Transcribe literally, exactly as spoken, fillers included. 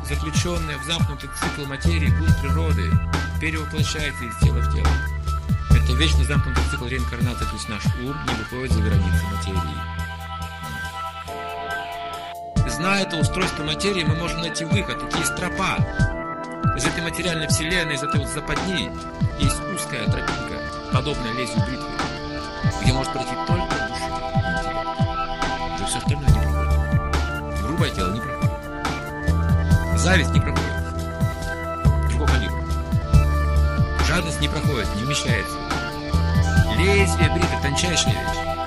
заключенная в замкнутый цикл материи, путь природы, перевоплощается из тела в тело. Это вечно замкнутый цикл реинкарнации, то есть наш ум не выходит за границы материи. Зная это устройство материи, мы можем найти выход. Это есть тропа. Из этой материальной вселенной, из этой вот западни есть узкая тропинка, подобная лезвию бритвы, где может пройти только душа и интеллект. Уже все остальное не проходит. Грубое тело не проходит. Зависть не проходит. Другого калибра. Жадность не проходит, не вмещается. Лезвие бритвы — тончайшая вещь.